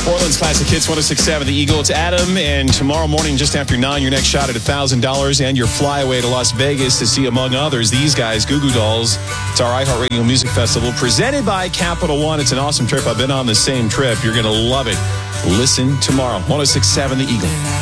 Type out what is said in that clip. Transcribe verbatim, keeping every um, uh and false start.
Portland's Classic Hits, one oh six point seven The Eagle. It's Adam, and tomorrow morning, just after nine, your next shot at one thousand dollars and your flyaway to Las Vegas to see, among others, these guys, Goo Goo Dolls. It's our iHeartRadio Music Festival presented by Capital One. It's an awesome trip. I've been on the same trip. You're going to love it. Listen tomorrow, one oh six point seven The Eagle.